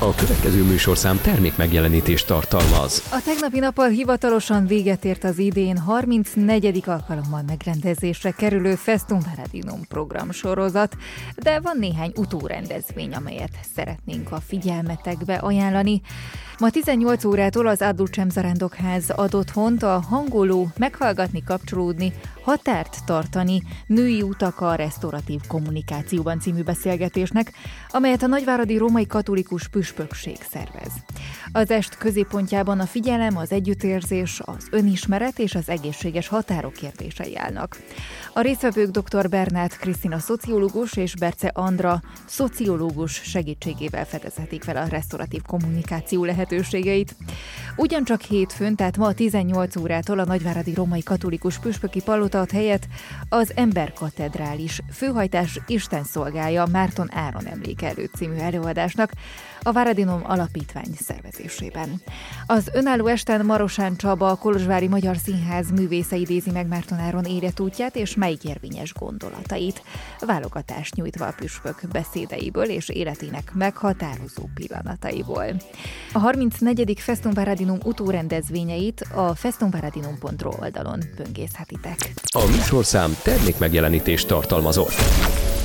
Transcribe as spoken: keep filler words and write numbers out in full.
A következő műsorszám termékmegjelenítést tartalmaz. A tegnapi nappal hivatalosan véget ért az idén harmincnegyedik alkalommal megrendezésre kerülő Festum Paradinum programsorozat, de van néhány utórendezvény, amelyet szeretnénk a figyelmetekbe ajánlani. Ma tizennyolc órától az Adu Csemzarándokház ad otthont a Hangoló meghallgatni, kapcsolódni, határt tartani, női utak a resztoratív kommunikációban című beszélgetésnek, amelyet a nagyváradi római katolikus püspökség szervez. Az est középpontjában a figyelem, az együttérzés, az önismeret és az egészséges határok kérdései állnak. A résztvevők dr. Bernát Krisztina szociológus és Berce Andra szociológus segítségével fedezhetik fel a resztoratív kommunikáció lehetőségeit. Ugyancsak hétfőn, tehát ma tizennyolc órától a nagyváradi római katolikus püspöki palota ad helyet az Emberkatedrális főhajtás Isten szolgája Márton Áron emléke előtt című előadásnak a Paradinum Alapítvány szervezésében. Az önálló esten Marosán Csaba, a Kolozsvári Magyar Színház művésze idézi meg Márton Áron életútját és melyikérvényes gondolatait, válogatást nyújtva a püspök beszédeiből és életének meghatározó pillanataiból. A harmincnegyedik Festum Paradinum utórendezvényeit a festumparadinum pont ro oldalon böngészhetitek. A műsorszám termékmegjelenítést tartalmazott.